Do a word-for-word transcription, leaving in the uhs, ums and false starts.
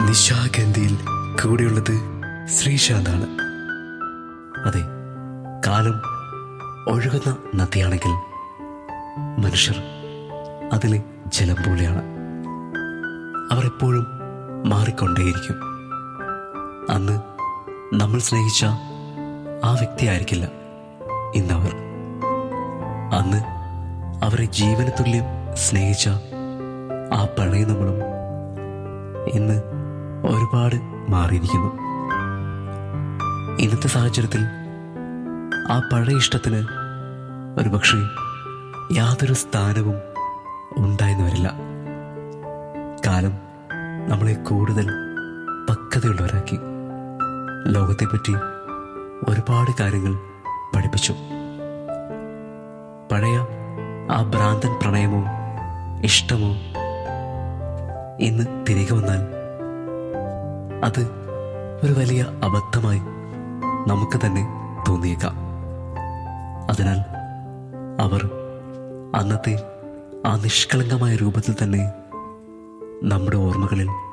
നിശാഗന്ധിയിൽ കൂടെയുള്ളത് ശ്രീശാന്താണ്. അതെ, കാലം ഒഴുകുന്ന നദിയാണെങ്കിൽ മനുഷ്യർ അതിലെ ജലം പോലെയാണ്. അവർ എപ്പോഴും മാറിക്കൊണ്ടേയിരിക്കും. അന്ന് നമ്മൾ സ്നേഹിച്ച ആ വ്യക്തിയായിരിക്കില്ല ഇന്നവർ. അന്ന് അവരെ ജീവന തുല്യം സ്നേഹിച്ച ആ പഴയ നമ്മളും ഇന്ന് ഒരുപാട് മാറിയിരിക്കുന്നു. ഇന്നത്തെ സാഹചര്യത്തിൽ ആ പഴയ ഇഷ്ടത്തിന് ഒരുപക്ഷെ യാതൊരു സ്ഥാനവും ഉണ്ടായെന്ന് വരില്ല. കാലം നമ്മളെ കൂടുതൽ പക്വതയുള്ളവരാക്കി. ലോകത്തെപ്പറ്റി ഒരുപാട് കാര്യങ്ങൾ പഠിപ്പിച്ചു. പഴയ ആ ഭ്രാന്തൻ പ്രണയമോ ഇഷ്ടമോ ഇന്ന് തിരികെ വന്നാൽ അത് ഒരു വലിയ അബദ്ധമായി നമുക്ക് തന്നെ തോന്നിയേക്കാം. അതിനാൽ അവർ അന്നത്തെ ആ നിഷ്കളങ്കമായ രൂപത്തിൽ തന്നെ നമ്മുടെ ഓർമ്മകളിൽ